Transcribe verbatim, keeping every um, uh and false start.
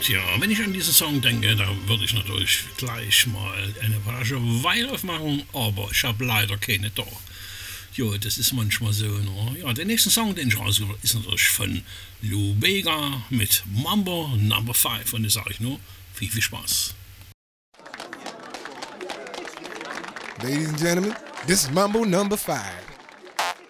Tja, wenn ich an diesen Song denke, da würde ich natürlich gleich mal eine Flasche Wein aufmachen, aber ich habe leider keine da. Jo, das ist manchmal so. Ne? Ja, der nächste Song, den ich rausgesucht habe, ist natürlich von Lou Bega mit Mambo Number five. Und das sage ich nur, viel, viel Spaß. Ladies and gentlemen, this is Mambo Number five.